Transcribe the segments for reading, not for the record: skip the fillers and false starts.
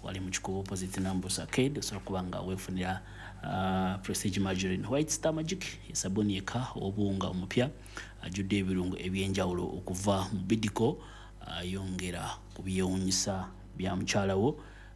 wali mu kikubo opposite Nambu's Arcade osobola kubanga weefunira Prestige Margarine. White Star Magic esabuni eka obunga omupya ajudde ebirungo ebyenjawulo okuva mu Bidco yongera kubyewunyisa bya mukyalawo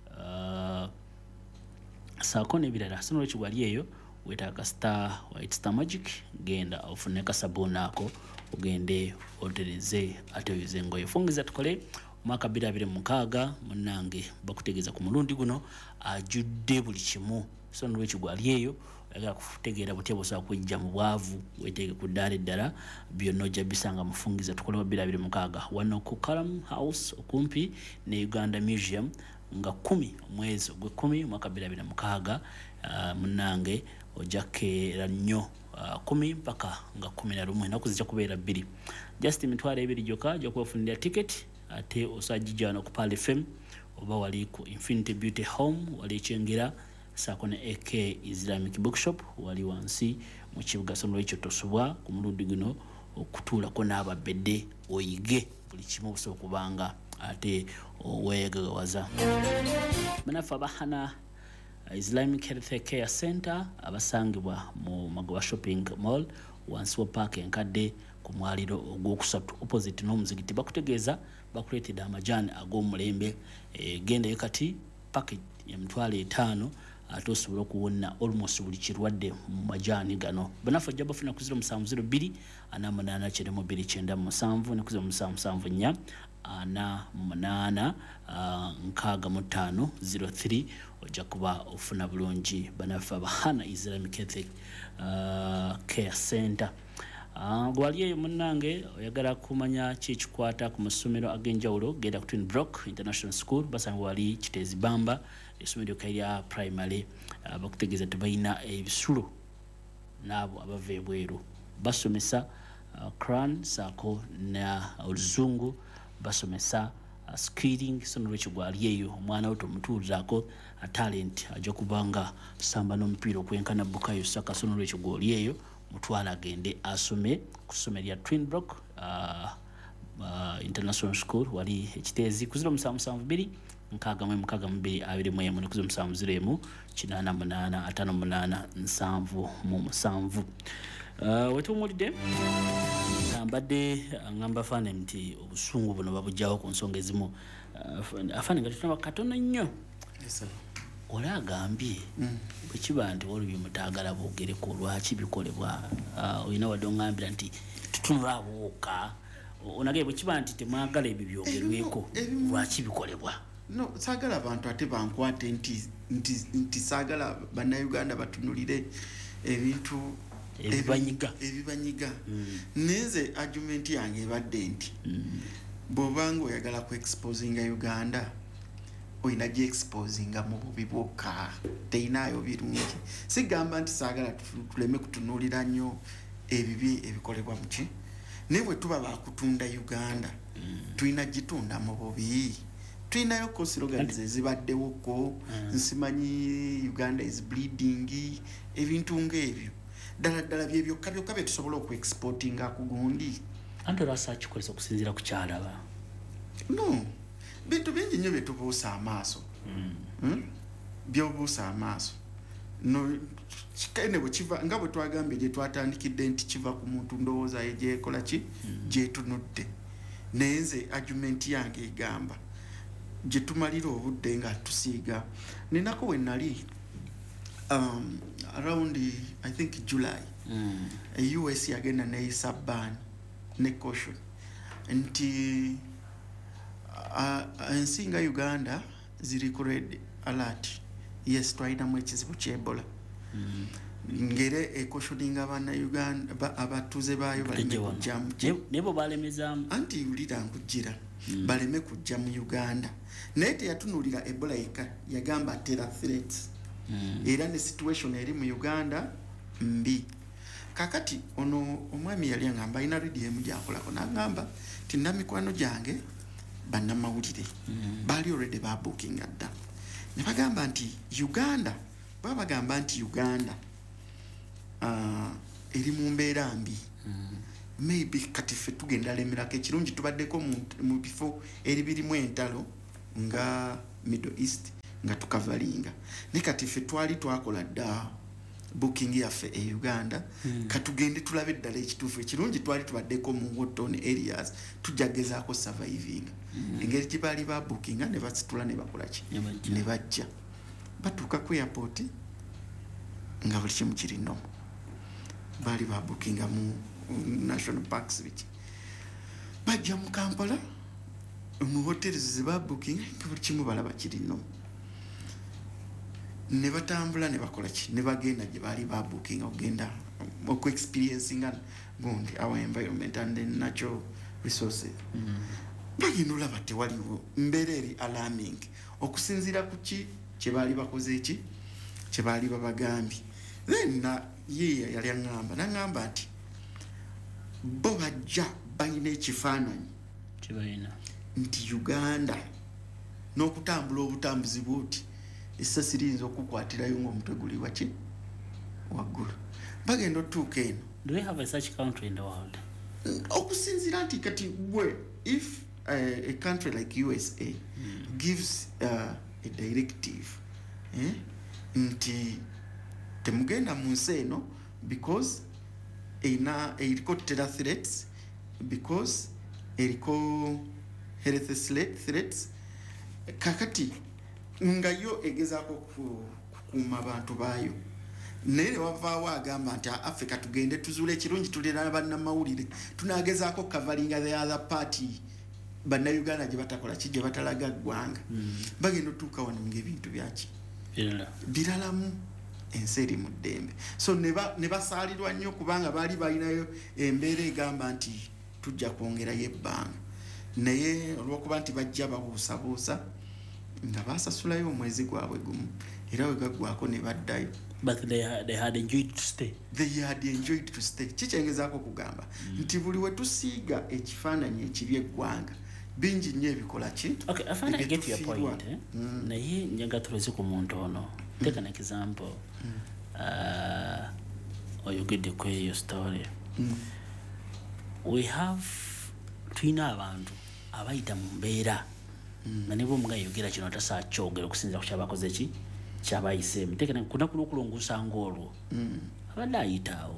saako n'ebirala. So nolwekyo wali eyo weetaaga White Star Magic genda ofune kasabuni ako ogende otereze ate oyoze engoye. Fungiza tukole omwaka 2026 munnange bakutegeeza ku mulundi guno ajudde buli kimu. So nolwekyo gwali eyo oyagala kutegeera butya busobola kujja mu bwavu weeteeke ku ddaala eddala byonna ojja bisanga mufungiza tukole wa 2026 wano ku Kalam House okumpi ne Uganda Museum nga 10 omwezi ogw'ekkumi omwaka 2026 munnange ojja keera nnyo 10 mpaka nga 11 ennaku zijja kubeera 2 just emitwalo 2 gyokka gy'okwefunira ticket ate osajja wano ku Pal FM oba wali ku Infinity Beauty Home wali Kyengera saako ne AK Islamic Bookshop wali wansi mu kibuga. So nolwekyo tosubwa ku mulundi guno okutuulako n'ababedde oyige buli kimu obusobola kubanga ate weegagawaza. Banafu abahana Islamic Health Care Center abasangibwa mu Magoba Shopping Mall wansi wa park enkadde ku mwaliro ogwokusatu opposite n'omuzigiti bakutegeeza bakuleetedde amajani ag'omulembe gendayo kati package ya mitwalo 5 ate osobola okuwona almost buli kirwadde mu majani gano. Banafu ajja bafuna ku 0702 889297 ne ku 0774 865 ojja kuba ofuna bulungi banafu abahana Islamic Health Care Center. Gwali eyo munnange oyagala kumanya kikwata ku masomero ag'enjawulo genda ku Twin Brook International School basanga wali Kitezi Bamba essomero lya primary bakutegeeza tebalina ebisulo n'abo abava ebweru basomesa Quran saako na oluzungu basomesa skilling. So nolwekyo gwali eyo omwana we tomutuuzaako talent ajja kubanga samba n'omupiira okwenkana Bukayo Saka. So nolwekyo gwali eyo mutwala agende asome ku ssomero lya Twin Brook International School wali Ekiteezi ku 0772 662 ne ku 0701 88 58 wetumulidde mbadde ngamba fane nti obusungu buno babujjawo ku nsonga ezimu afane nga tutuna katono nnyo. Ola agambye bwe kiba nti waliwo byemutaagala boogereko lwaki bikolebwa olina wadde oŋŋambira nti tutunula abooka onagaye bwe kiba nti temwagala ebyo byogerweko lwaki bikolebwa. No, saagala abantu ate bankwate nti saagala bannayuganda batunulire ebintu ebibanyiga. Neze argument yange ebadde nti bw'obanga oyagala ku exposinga Uganda oyina gye exposinga mu bubi bwokka teyinaayo birungi. Sigamba nti saagala tuleme kutunuulira nnyo ebibi ebikolebwa muki naye bwe tuba bakutunda Uganda tulina gitunda mu bubi. Tulinayo kosiroganize ezibaddewoko nsimanyi Uganda is bleeding ebintu ng'ebyo ddala byebyo byokka bye tusobola okuexportinga ku gundi. Anti olwasa kikozesa okusinziira ku kyalaba no bintu bingi nnyo bye tubuusa amaaso by'obuusa amaaso no kikaine bwe kiva nga bwe twagambye gye twatandikidde nti kiva ku muntu ndowooza ye gyekola ki gyetunudde naye nze argument yange egamba gye tumalira obudde nga tusiiga. Ninako we nali around I think July US yagenda neeyisa ban ne caution nti ensinga Uganda ziri ku red alert. Yes, twalinamu ekizibu ky'Ebola ngere ekoshoninga Abannayuganda abatuuze baayo baleme kujja nebo balemezaamu anti ulira nkujjira baleme kujja mu Uganda naye teyatunuulira Ebola yekka yagamba terror threats era ne situation eri mu Uganda mbi. Kakati ono omwami yali angamba ina radio emu gyakolako n'agamba ti namikwano gyange bannamawulire baali already babookinga dda ne bagamba nti Uganda babagamba nti Uganda eri mu mbeera mbi maybe kati ffe tugenda lemerako ekirungi tubaddeko mu bifo eri birimu entalo nga Middle East nga tukavalinga ne kati ffe twali twakola dda booking yaffe e Uganda katugende tulabe ddala ekituufu ekirungi twali tubaddeko mu Woton areas tujja gezaako surviving engeri gye baali ba bookinga ne basitula ne bakola ki ne bajja batuuka ku airport nga buli kimu kiri nnomu baali ba bookinga mu national parks biki bajja mu Kampala mu hotels ze ba booking nga buli kimu balaba kiri nnomu ne batambula ne bakola ki ne bagenda gye baali ba booking ogenda oku experiencing gundi our environment and the natural resources bagenda olaba tewaliwo mbeera eri alarming okusinziira ku ki kye baali bakoze eki kye baali babagambye then ye yali aŋŋamba nti bo bajja balina ekifaananyi kibalina nti Uganda n'okutambula obutambuzi bwoti essasi liyinza okukwatirayo ng'omutwe guli waki waggulu bagenda otuuka eno. Do we have a such country in the world? Okusinziira nti kati if a country like USA gives a directive nti temugenda mu nsi eno because eriko terror threats, because eriko health threats, kakati nga yo egezaako kukuuma abantu baayo naye wavaawo agamba nti Africa tugende tuzuule ekirungi tulina bannamawulire tunagezaako kavalinga the other party bannayuganda gye batakola ki gye batalaga ggwanga bagenda otuuka wano ng'ebintu byaki biralamu ensi eri mu ddembe so ne basaalirwa nnyo kubanga baali balinayo embeera egamba nti tujja kwongerayo ebbanga naye olw'okuba nti bajja babuusabuusa nga basasulayo omwezi gwabwe gumu era we gaggwako ne baddayo. But they had enjoyed to stay. They had enjoyed to stay. Kikyengezaako kugamba nti buli we tusiiga ekifaananyi ekibi eggwanga bingi nnyo ebikola ki. Okay, I find I get your point. Naye njaga tuleze ku muntu ono. Take an example. Oyogedde ku eyo story. We have tulina abantu abayita mu mbeera nga ne bw'omuga yogera kino tasakyogera okusinziira ku kyabakoze ki kyabayiseemu tekena kunaku n'okulongoosa ng'olwo abadde ayitaawo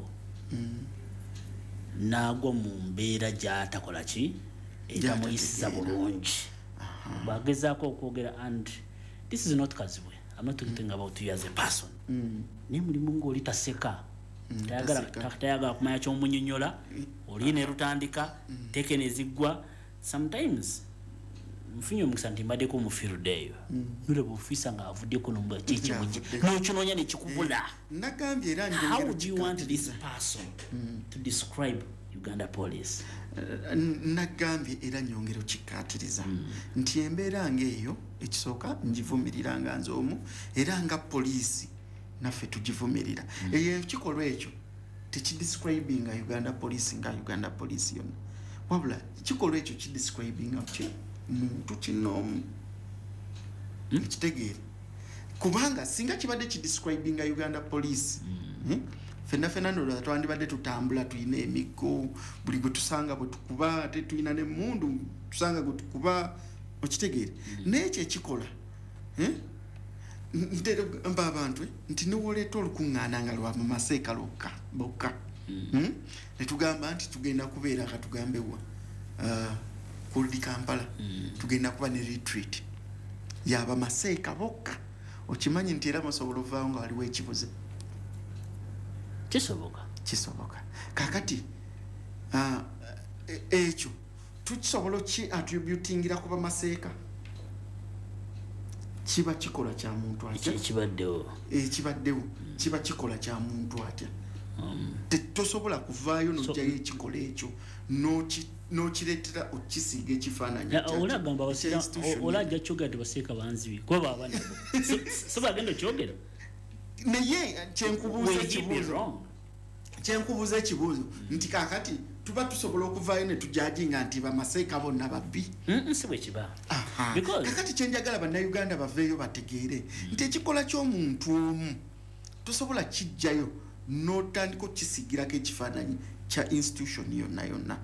n'agwa mu mbeera gy'atakola ki etamuyisiza bulungi bwagezaako okwogera and this is not Kazibwe. I'm not talking about you as a person. Naye mulimu ng'oli taseka tayagala kumanya ky'omunnyonnyola oli ne lutandika tekena eziggwa sometimes mfunye omukisa nti mbaddeko mu field eyo nolaba ofiisa ng'avuddeko nomba kikimugi n'okinoonya ne kikubula. Nagambye era how would you want this person to describe Uganda police? Nagambye era nyongera okikkaatiriza nti embeera ng'eyo ekisooka ngivumirira nga nze omu era nga poliisi naffe tugivumirira eyo ekikolwa ekyo tekidescribinga Uganda police nga Uganda police yonna wabula ekikolwa ekyo kidescribinga ki muntu kinoomu ekitegeere kubanga singa kibadde kidescribinga Uganda police fenna nolwa twandibadde tutambula tulina emiggo buli gwe tusanga bwe tukuba ate tulina n'emmundu tusanga gwe tukuba okitegeere n'ekyo ekikola ntera mba abantu nti niwoleeta olukuŋŋaana nga lwa mu maseeka bokka ne tugamba nti tugenda kubeera katugambewa kuli Kampala tugenda kuba ne retreat yaba maseeka bokka okimanyi nti era masobola ovaawo nga waliwo ekibuze kisoboka kakati ekyo tukisobola ki attributingira kuba maseeka kiba kikola kya muntu atya ekibaddewo kiba kikola kya muntu atya tosobola kuvaayo n'ojjayo ekikola ekyo n'okireetera okisiiga ekifaananyi olajja kyogera ti baseeka banzibi kuba baba nabo so bagenda okyogera naye kyenkubuuza ekibuuzo nti kakati tuba tusobola okuvaayo ne tujajinga nti bamaseeka bonna babbi si bwe kiba kakati kyenjagala bannayuganda baveeyo bategeere nti ekikola ky'omuntu omu tosobola kijjayo n'otandika okisigirako ekifaananyi kya institution yonna.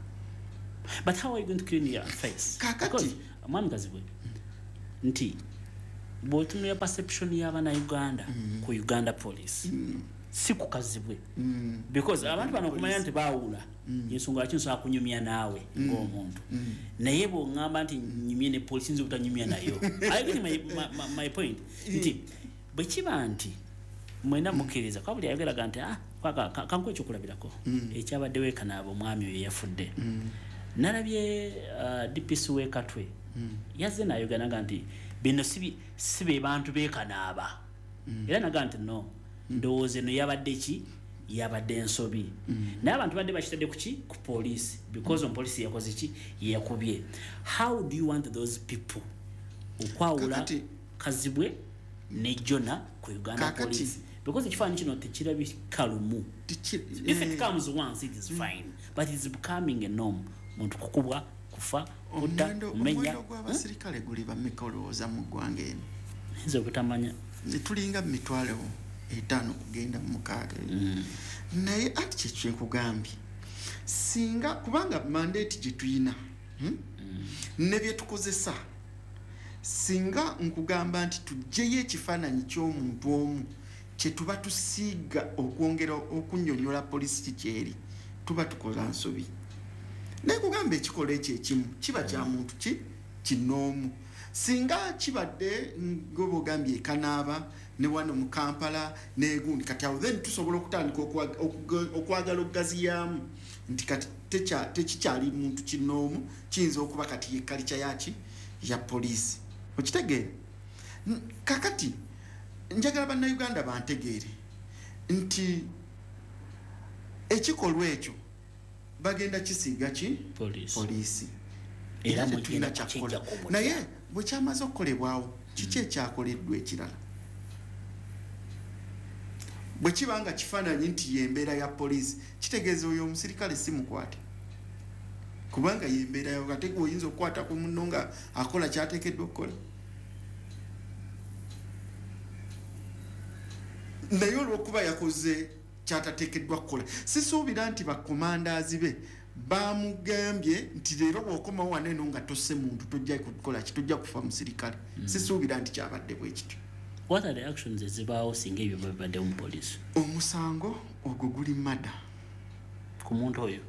But how are you going to clean your face? Kakati mwami Kazibwe nti bw'otunula perception y'Abannayuganda ku Uganda Police si kukazibwe because abantu bano kumanya nti baawula ensonga lwaki nsobola kunyumya naawe ng'omuntu naye bw'oŋŋamba nti nyumye ne poliisi nzi obutanyumya nayo I get my point nti bwe kiba nti mwena mukkiriza kwa buli ayogeraga nti kankuwa ekyokulabirako ekyabaddewo ekanaaba omwami oyo yafudde nalabye DPC w'Ekatwe yazze n'ayoganaga nti bino si be bantu b'ekanaaba era naga nti no ndowooza eno yabadde ki yabadde ensobi naye abantu badde bakitadde kuki ku poliisi because omupoliisi yakoze ki yakubye. How do you want those people okwawula Kazibwe ne Jona ku Uganda Police because ekifaananyi kino tekirabika lumu. If it comes once it is fine but it's becoming a norm. Muntu kukubwa kufa kudda umenya gw'abasirikale guli bamikolooza mu ggwanga eno nze obutamanya tulinga 5,000 kugenda mu 6 naye ati kyekyo nkugambye singa kubanga mandate gye tuyina ne bye tukozesa singa nkugamba nti tujjeyo ekifaananyi ky'omuntu omu kye tuba tusiiga okwongera okunnyonnyola polisi kikyeri tuba tukola nsobi. Naye kugamba ekikola ekyo ekimu kiba kya muntu kinoomu singa kibadde ng'obugambye ekanaaba ne wano mu Kampala n'egundi kati awo then tusobola okutandika okwagala okugaziyaamu nti kati tekikyali muntu kinoomu kiyinza okuba kati yekkalica yaki ya poliisi okitegeere. Kakati njagala bannayuganda bantegeere nti ekikolwa ekyo bagenda kisiiga ki poliisi era tulina kyakola naye bwe kyamaze okukolebwawo kiki ekyakoleddwa ekirala bwe kibanga kifaananyi nti yembeera ya poliisi kitegeeza oyo omusirikale si mukwate kubanga yembeera yawo ate oyinza okukwata ku munno nga akola kyateekeddwa okukola naye olw'okuba yakoze kyatateekeddwa kukola sisuubira nti bakomandaazi be bamugambye nti leero bw'okomawo wano eno nga tosse muntu tojja kukola ki tojja kufa musirikale sisuubira nti kyabadde bwe kityo. What are the actions ezibaawo singa ebyo babadde mu poliisi? Omusango ogwo guli mada ku muntu oyo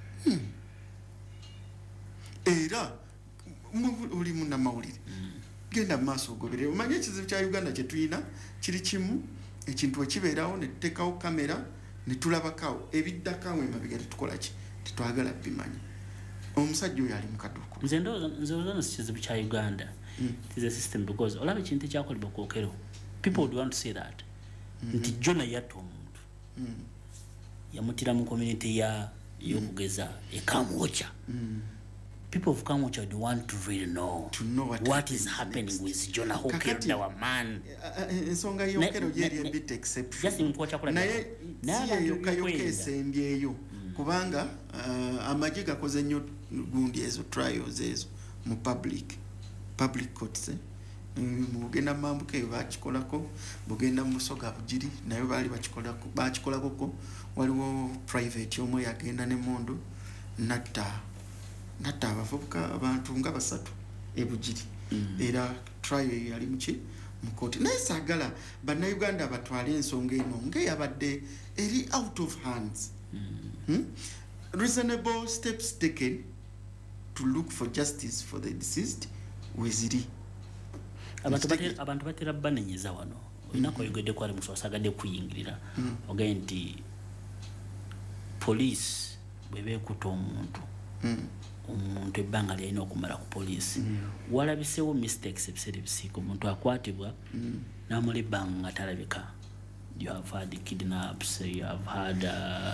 era oli munnamawulire genda mu maaso ogoberere omanye ekizibu kya Uganda kye tuyina kiri kimu ekintu ekibeerawo ne tuteekawo kamera ne tulabakawo ebiddakawo emabega tetukola ki tetwagala bimanya omusajja oyo ali mu kaduuku nze ndowooza si kizibu kya Uganda it is a system because olaba ekintu ekyakolebwa kwokero people would want to say that nti Jona yatta omuntu yamutira mu community y'okugeza ekamwocha people of Kamwocha would want to really know what is happening with Jona who killed our man. Ensonga y'okero yeri a bit exceptional naye siyeyokayoka esembyeyo kubanga amagye gakoze nnyo gundi ezo trials ezo mu public courts mugenda mambuka eyo bakikolako bugenda musoga bugiri nayo baali bakikolako waliwo private omwe yagenda ne mondo natta abavubuka abantu nga 3 ebugiri era trial yali muki mu court naye saagala bannayuganda batwale ensonga eno ng'eyabadde eri out of hands. Reasonable steps taken to look for justice for the deceased weziri abantu batera banenyeza wano olina koyogedde kwali musosagadde kuyingirira ogaye nti police bwebekuta omuntu ebbanga lyalina okumala ku poliisi walabisewo mistakes ebiseera ebisiika omuntu akwatibwa n'amula ebbanga nga talabika. You have had kidnaps, you have had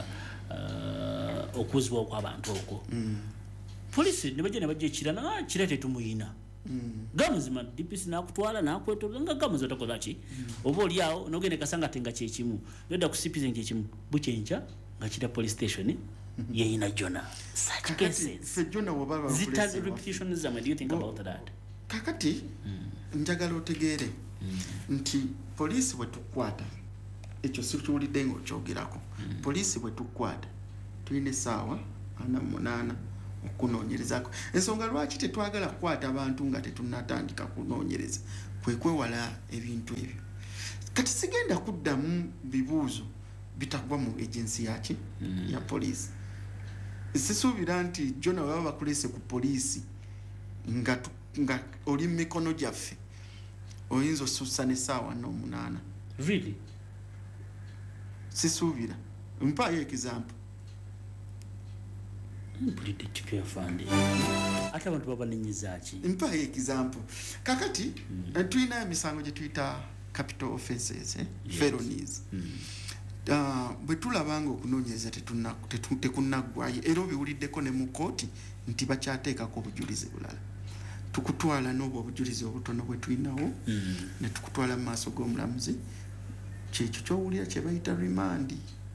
okuzibwa kw'abantu okwo poliisi ne bajja ne bajja ekira kira tetumuyina gamuzima DPC nakutwala nakwetolera nga gamuzi otakola ki oba oli awo nogende kasanga tenga kyekimu yodda ku citizen kyekimu bukyenca nga kira police station yeyina Jona such cases zita repetition zama. Do you think about that? Kakati njagala otegeere nti poliisi bwe tukwata ekyo sikiwulidde ng'okyogerako poliisi bwe tukwata tulina essaawa 48 okunoonyerezako. Ensonga lwaki tetwagala kukwata abantu nga tetunnatandika kunoonyereza kwe kwewala ebintu ebyo. Kati sigenda kuddamu bibuuzo bitagwa mu agency yaki ya poliisi. Sisuubira nti jona baba bakulese ku poliisi nga oli mu mikono gyaffe oyinza osussa n'essaawa 8. Really? Sisuubira. Mpaayo example. Mpulidde kipya fandi. Ate abantu babaninyiza ki? Mpaayo example. Kakati tulina emisango gye tuyita capital offences, felonies. Bwe tulabanga okunoonyereza tekunnaggwayo era obiwuliddeko ne mu kooti nti bakyateekako obujulizi bulala. Tukutwala n'obwo obujulizi obutono bwe tulinawo ne tukutwala mu maaso g'omulamuzi kyekyo kyowulira kye bayita remand.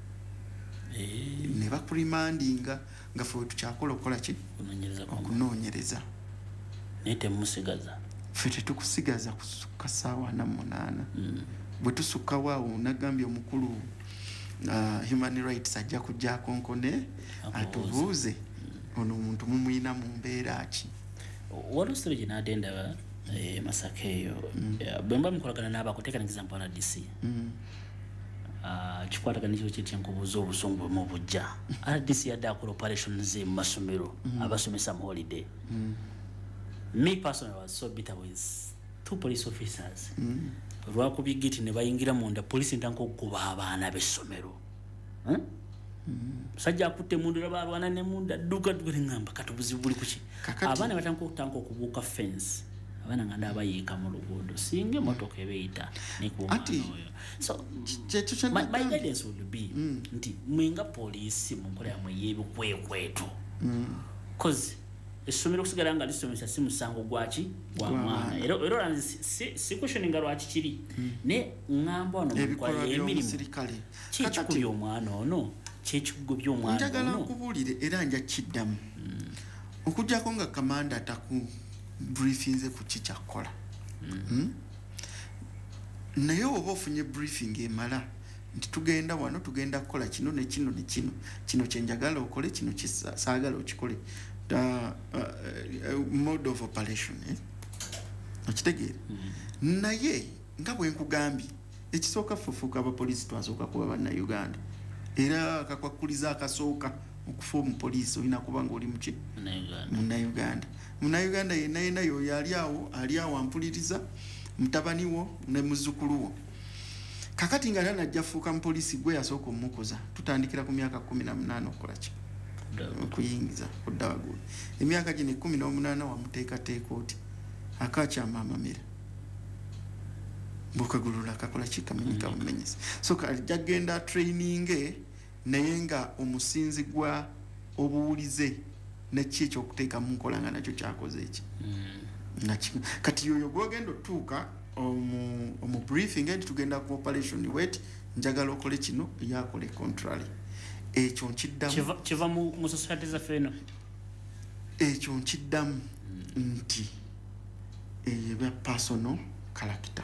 Ne bakurimandinga nga ffe we tukyakola okukola ki okunoonyereza naye temusigaza ffe tetukusigaza kusukka ssaawa 48. Bwe tusukkawo awo nagambye omukulu human rights ajja kujja akonkone atubuuze ono omuntu mumuyina mu mbeera ki. Walusire gye n'adenda Masaka eyo bwe mba mukolagana n'abakuteeka n'example RDC kikwatagana ekyo kyekyenkubuuza obusungu bwemu obujja. RDC yadde akola operations mu masomero abasomesa mu holiday. Me personally was so bitter with 2 police officers. Lwakubye giti ne bayingira munda poliisi ntanka okukuba abaana b'essomero. Sajja akutte mundu balwana ne munda dduka ngamba katubuzibu buli kuki. Abaana batanka okubuuka fence. Abaana nga ndabayiika mu luguudo singa emotoka ebeeyita nekuba oyo. So my guidance would be nti mwenga poliisi mu nkola yamwe y'ebikwekweto. Cause essomero okusigala nga lisomesa si musango gwaki gwa mwana. Era si questioninga lwaki kiri ne ngamba ono mukola y'emirimu kyekikubya omwana ono kyekigubya omwana ono. Njagala nkubuulire era nja kiddamu okujjako nga kamanda ataku briefinze ku kikyakola. Naye oba ofunye briefing emala nti tugenda wano tugenda kukola kino ne kino ne kino kino kyenjagala okole kino kisaagala okikole mode of operation okitegeera. Naye nga bwe nkugambye ekisooka fufuuka abapoliisi twasooka kuba bannayuganda era akakwakuliza akasooka okufa omupoliisi olina kuba ngaoli muki munnayuganda. Munnayuganda yenna yoyo ali awo ampuliriza mutabani wo ne muzzukulu wo. Kakati nga najja fuuka mupoliisi gwe yasooka omukoza tutandikira ku myaka 18 okukola ki okuyingiza kudda waggulu. Emyaka gino 18 wamuteekateeka oti akakyama amamera bukagulula akakola kikamenyeka bumenyesa. So kajja genda training naye nga omusinzi gwa obuwulize neki ekyokuteeka mu nkola nga nakyo kyakoze eki. Kati yoyo gwogenda otuuka omu briefing enti tugenda ku operation wet njagala okole kino yakole contrary. Ekyo nkiddamu kiva mu society zaffe eno. Ekyo nkiddamu nti eba personal character.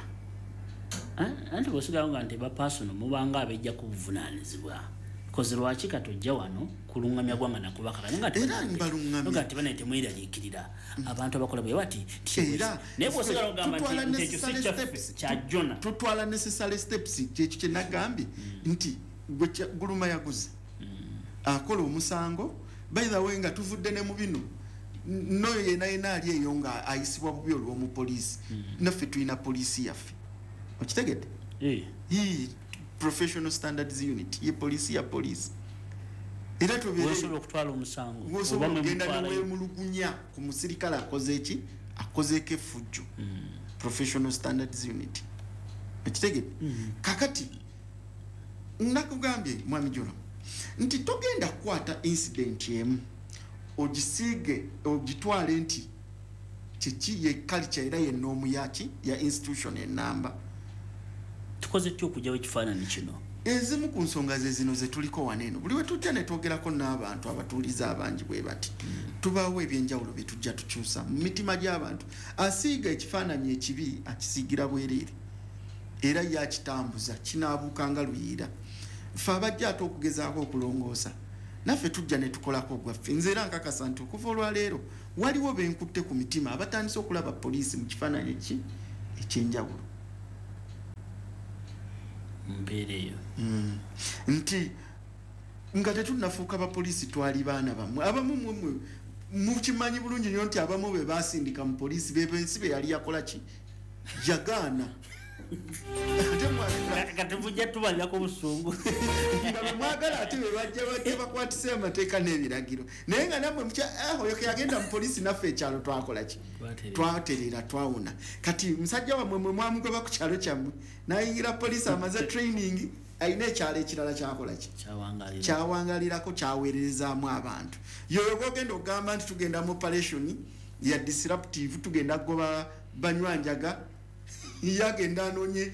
Anti bw'osigalawo nga nti eba personal mubanga abejja ku buvunaanyizibwa. Kozi lwaki katojja wano kulungamya gwanga nakubaka era mbalungamya nti bana temwiraliikirira abantu abakola bwe bati naye bw'osigalawo gamba nti ekyo si kyaffe kya jona tutwala necessary steps kyekyo kye nagambye nti gwe guluma yaguze akola omusango by the way nga tuvudde ne mu bino noyo yenna ali eyo nga ayisibwa bubi olw'omupoliisi naffe tulina poliisi yaffe okitegedde professional standards unit ye poliisi ya poliisi era tubeeresobola okutwala omusango oba mugenda neweemulugunya ku musirikale akoze eki akozeeko effujjo professional standards unit okitegedde. Kakati nakugambye mwami Jono nti togenda kukwata incident emu ogisiige ogitwale nti kiki ye culture era ye noomu yaki ya institution enamba. Tukoze tyo okujjawo ekifaananyi kino. Ezimu ku nsonga ze zino ze tuliko waneeno buli we tujja ne twogerako n'abantu abatuuliza abangi bwe bati tubaawo ebyenjawulo bye tujja tukyusa mu mitima gy'abantu. Asiiga ekifaananyi ekibi akisiigira bwereere era yakitambuza kinaabuuka nga luyiira. Ffe abajja ate okugezaako okulongoosa naffe tujja ne tukolako gwaffe nze era nkakasa nti okuva olwaleero waliwo benkutte ku mitima abatandise okulaba poliisi mu kifaananyi ekyenjawulo mbeera eyo nti nga tetunnafuuka bapoliisi twali baana bammwe abamu mmwe mukimanyi bulungi nnyo nti abamu be basindika mu poliisi bebensi be yali yakola ki yagaana katevujja tubalirako busungu nga mwagala ate bebajja bakwatise amateeka n'ebiragiro naye nga nammwe oyo keyagenda mu poliisi naffe ekyalo twakola ki twaterera twawuna kati musajja wamwe mwe mwamugoba ku kyalo kyammwe nayingira poliisi amaze training ayina ekyalo ekirala kyakola ki kyawangalirako kyaweererezaamu abantu yoyo gogenda okugamba nti tugenda mu operation ya disruptive tugenda kugoba banywanjaga yagenda anoonye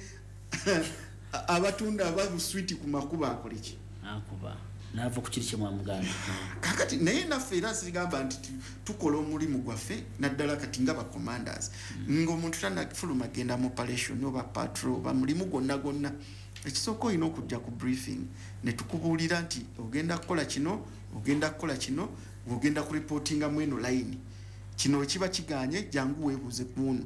abatunda ababuswiti ku makuba akoleki akuba nava ku kiri kyemwamuganda kakati naye naffe era sigamba nti tukola omulimu gwaffe naddala kati nga bacommanders ng'omuntu tanafuluma agenda mu operation oba patrol oba mulimu gwonna ekisooka olina okujja ku briefing ne tukubuulira nti ogenda kukola kino ogenda kukola kino ogenda ku reportinga mweno line kino ekiba kiganye jangu weebuuze kuno.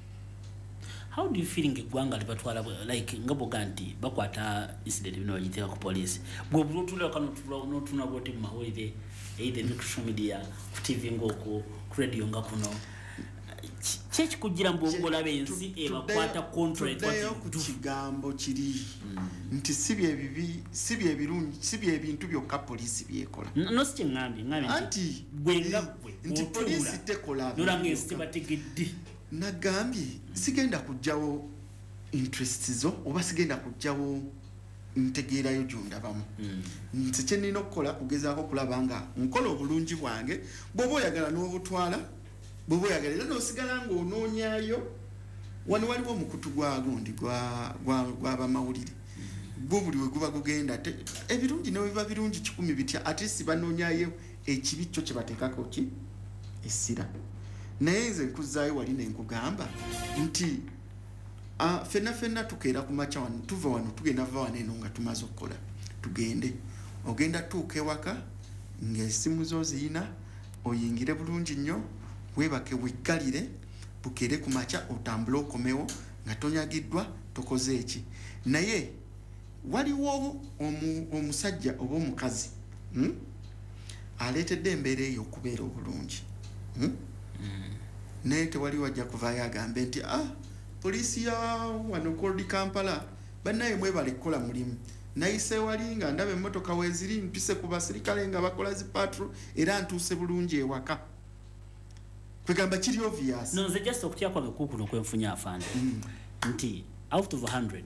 How do you feel ngegwanga libatwala like ngaboga nti bakwata incident bino bagiteka ku police bwo bulutula kanu tuna bote mu mahulire either ku social media ku TV ngoko ku radio ngakuno chechi kugira mbongola bensi bakwata contract ku kigambo kiri nti sibye bibi sibye birungi sibye ebintu byokka police byekola no si ngambi anti gwenga gwe nti police tekola nurange sibategeddi nagambye sigenda kujjawo interest zo oba sigenda kujjawo ntegeerayo gyondabamu nti kye nina okukola kugezaako kulaba nga nkola obulungi bwange bw'oba oyagala n'obutwala bw'oba oyagala era n'osigala ng'onoonyayo wano waliwo omukutu gwagundi gw'abamawulire gwo buli we guba gugenda ebirungi ne biba birungi 10 bitya ate si banoonyayo ekibi kyo kye bateekako ki essira naye nze nkuzaayo wali ne nkugamba nti fenna tukeera ku makya wano tuva wano tugenda va wano eno nga tumaze okukola tugende ogenda tuuka ewaka ng'essimu zo ziyina oyingire bulungi nnyo weebake weggalire bukeere ku makya otambule okomewo nga tonyagiddwa tokoze eki naye waliwo omusajja oba omukazi aleetedde embeera eyo okubeera obulungi naye tewali wajja kuvaayo agambe nti poliisi ya wano Cold Kampala bannaye mwebale kukola mulimu nayise wali nga ndaba emmotoka weeziri mpise ku basirikale nga bakola zi patrol era ntuuse bulungi ewaka kwegamba kiri obvious no nze just okutya kwange kukuno kwenfunya afande nti out of 100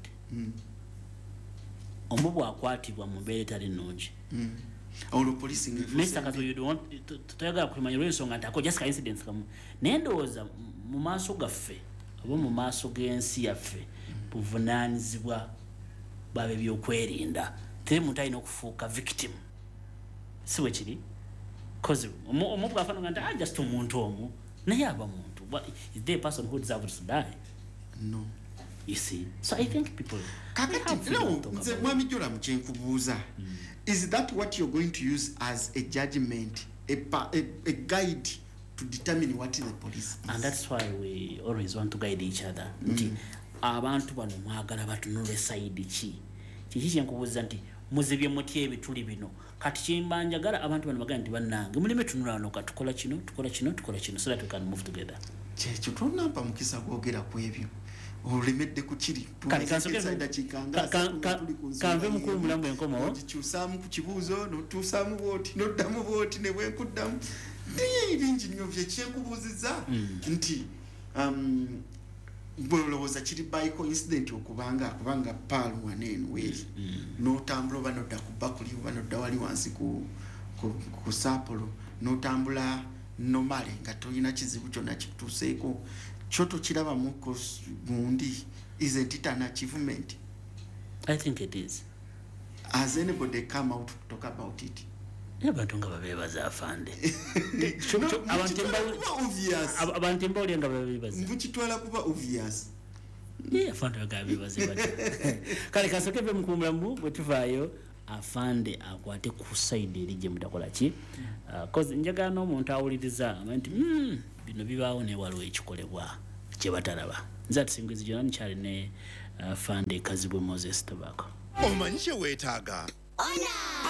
omu bwakwatibwa mu mbeera etali nnungi olwo poliisi Mr. Kato you don't toyagala kumanya lw'ensonga nti ako just ka incidents kamu naye ndowooza mu maaso gaffe oba mu maaso g'ensi yaffe buvunaanyizibwa babe byokwerinda teri muntu alina okufuuka victim si bwe kiri cause omu bwafaananga nti just omuntu omu naye aba muntu is there a person who deserves to die? No. You see, so I think people kakati nze mwami Jola mukyenkubuuza is that what you're going to use as a judgment a guide to determine what the police is? And that's why we always want to guide each other nti abantu bano mwagala batunule side ki kyenkubuuza nti muzibye mutya ebituli bino kati kyembanjagala abantu bano bagamba nti bannange muleme tunula wano katukola kino tukola kino so that we can move together kyekyo tonampa mukisa gwogera ku ebyo olemedde ku kiri kanve mukulu mulamu enkomo okikyusaamu ku kibuuzo notuusaamu bwoti noddamu bwoti ne bwenkuddamu naye ebingi nnyo byekyenkubuuziza nti bwolowooza kiri by coincident okubanga paalu waneenu weeri n'otambula oba nodda ku bakuli oba nodda wali wansi ku saapolo n'otambula nomale nga tolina kizibu kyonna kikutuuseeko kyo tokirabamu gundi isn't it an achievement? I think it is. Has anybody come out to talk about it? Abantu nga babeebaza afande abantu embawulire nga babeebaza mukitwala kuba obvious afande bagabeebaze bati kale kasokeve mukumulamu bwe tuvaayo afande akwate ku side eri gye mutakola ki cause njagala n'omuntu awuliriza nti bino bibaawo ne waliwo ekikolebwa kye batalaba nze atusingizi gyonna nkyali ne afande Kazibwe Moses Tobacco omanyi kye weetaaga